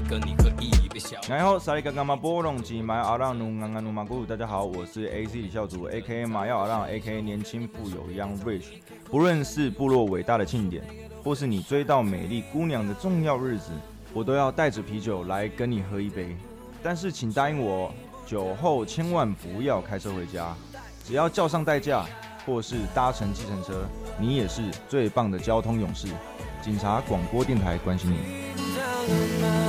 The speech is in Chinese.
跟你喝一杯小。 然后萨利嘎嘎马波隆吉马阿让努昂昂努马古，大家好，我是 AC 李孝祖 ，A.K.A 马耀阿让 ，A.K.A 年轻富有 Young Rich。不论是部落伟大的庆典，或是你追到美丽姑娘的重要日子，我都要带着啤酒来跟你喝一杯。但是请答应我，酒后千万不要开车回家，只要叫上代驾，或是搭乘计程车，你也是最棒的交通勇士。警察广播电台关心你。